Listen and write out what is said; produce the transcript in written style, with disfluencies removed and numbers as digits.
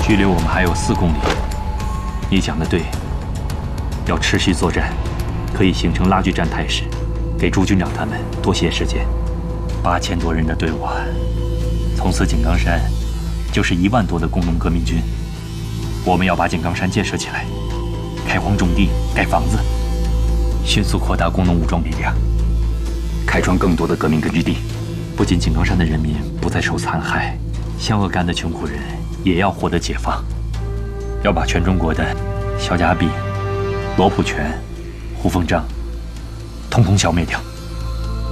距离我们还有4公里。你讲的对，要持续作战，可以形成拉锯战态势，给朱军长他们多些时间。8000多人的队伍，从此井冈山就是1万多的工农革命军。我们要把井冈山建设起来，开荒种地、盖房子，迅速扩大工农武装力量，开创更多的革命根据地。不仅井冈山的人民不再受残害，湘鄂赣的穷苦人也要获得解放。要把全中国的肖家浜、罗浦泉、胡凤章统统消灭掉。